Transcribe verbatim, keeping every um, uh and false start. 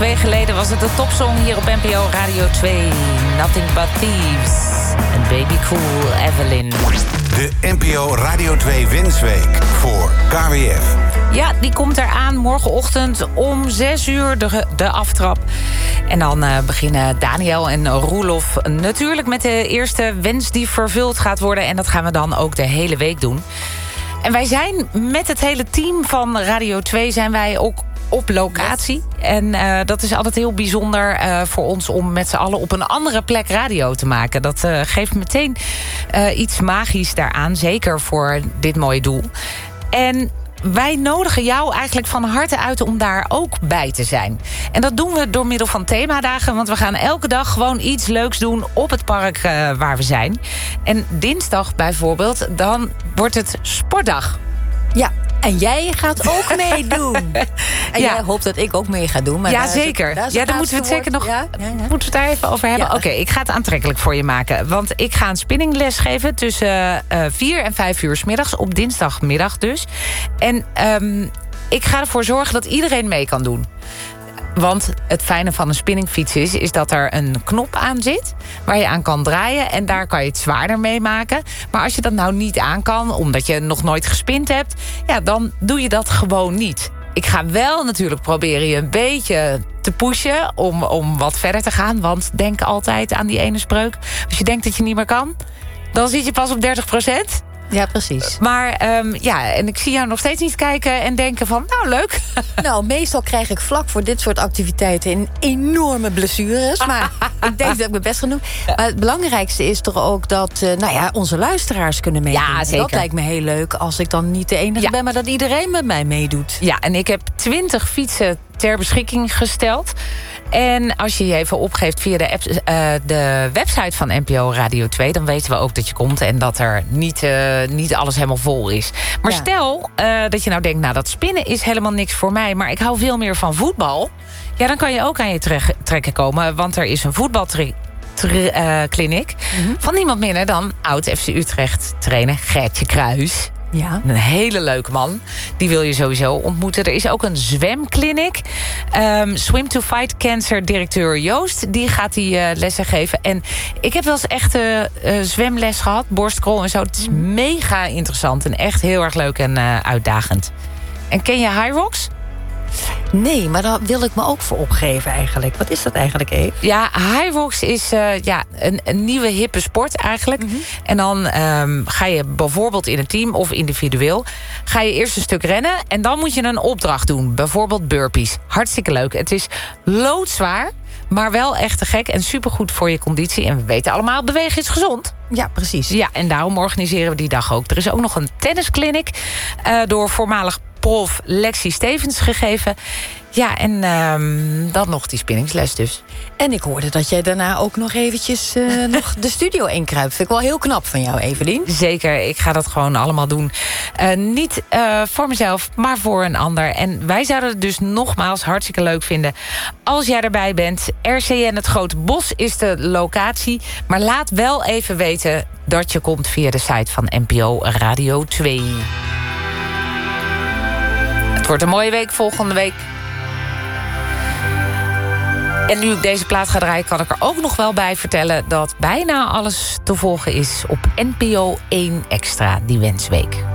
weken geleden was het de topsong hier op N P O Radio twee. Nothing But Thieves. En Baby Cool Evelyn. De N P O Radio twee Wensweek voor K W F. Ja, die komt eraan morgenochtend om zes uur, de, de aftrap. En dan uh, beginnen Daniel en Roelof natuurlijk met de eerste wens die vervuld gaat worden. En dat gaan we dan ook de hele week doen. En wij zijn met het hele team van Radio twee zijn wij ook op locatie. Yes. En uh, dat is altijd heel bijzonder uh, voor ons om met z'n allen op een andere plek radio te maken. Dat uh, geeft meteen uh, iets magisch daaraan, zeker voor dit mooie doel. En wij nodigen jou eigenlijk van harte uit om daar ook bij te zijn. En dat doen we door middel van themadagen, want we gaan elke dag gewoon iets leuks doen op het park uh, waar we zijn. En dinsdag bijvoorbeeld, dan wordt het sportdag. Ja, en jij gaat ook meedoen. En ja. jij hoopt dat ik ook mee ga doen. Maar ja, daar zeker. Het, daar ja, daar moeten we het zeker nog. Ja, ja, ja. Moeten we het daar even over hebben? Ja. Oké, okay, ik ga het aantrekkelijk voor je maken. Want ik ga een spinningles geven tussen uh, vier en vijf uur 's middags. Op dinsdagmiddag dus. En um, ik ga ervoor zorgen dat iedereen mee kan doen. Want het fijne van een spinningfiets is, is dat er een knop aan zit waar je aan kan draaien. En daar kan je het zwaarder mee maken. Maar als je dat nou niet aan kan, omdat je nog nooit gespind hebt, ja, dan doe je dat gewoon niet. Ik ga wel natuurlijk proberen je een beetje te pushen om, om wat verder te gaan. Want denk altijd aan die ene spreuk. Als je denkt dat je niet meer kan, dan zit je pas op dertig procent. Ja, precies. Maar um, ja, en ik zie jou nog steeds niet kijken en denken van, nou, leuk. Nou, meestal krijg ik vlak voor dit soort activiteiten een enorme blessures. Maar ik denk dat ik mijn best ga doen. Maar het belangrijkste is toch ook dat uh, nou ja, onze luisteraars kunnen meedoen. Ja, zeker. Dat lijkt me heel leuk als ik dan niet de enige ja. ben, maar dat iedereen met mij meedoet. Ja, en ik heb twintig fietsen ter beschikking gesteld. En als je je even opgeeft via de, app, uh, de website van N P O Radio twee... dan weten we ook dat je komt en dat er niet, uh, niet alles helemaal vol is. Maar ja. stel uh, dat je nou denkt, nou, dat spinnen is helemaal niks voor mij, maar ik hou veel meer van voetbal. Ja, dan kan je ook aan je tre- trekken komen, want er is een voetbalkliniek uh, mm-hmm. van niemand minder dan oud F C Utrecht trainer Gertje Kruijs. Ja. Een hele leuke man. Die wil je sowieso ontmoeten. Er is ook een zwemkliniek. Um, Swim to Fight Cancer directeur Joost. Die gaat die uh, lessen geven. En ik heb wel eens echt uh, uh, zwemles gehad. Borstkrol en zo. Het is mega interessant. En echt heel erg leuk en uh, uitdagend. En ken je Hyrox? Nee, maar daar wil ik me ook voor opgeven eigenlijk. Wat is dat eigenlijk, Eve? Ja, Hyrox is uh, ja, een, een nieuwe hippe sport eigenlijk. Mm-hmm. En dan um, ga je bijvoorbeeld in een team of individueel, ga je eerst een stuk rennen en dan moet je een opdracht doen. Bijvoorbeeld burpees. Hartstikke leuk. Het is loodzwaar, maar wel echt te gek en supergoed voor je conditie. En we weten allemaal, bewegen is gezond. Ja, precies. Ja, en daarom organiseren we die dag ook. Er is ook nog een tenniskliniek uh, door voormalig prof Lexi Stevens gegeven. Ja, en um, dan nog die spinningsles dus. En ik hoorde dat jij daarna ook nog eventjes uh, nog de studio inkruipt. Vind ik wel heel knap van jou, Evelien. Zeker, ik ga dat gewoon allemaal doen. Uh, niet uh, voor mezelf, maar voor een ander. En wij zouden het dus nogmaals hartstikke leuk vinden als jij erbij bent. R C N Het Grote Bos is de locatie. Maar laat wel even weten dat je komt via de site van N P O Radio twee. Het wordt een mooie week volgende week. En nu ik deze plaat ga draaien, kan ik er ook nog wel bij vertellen dat bijna alles te volgen is op N P O één Extra, die wensweek.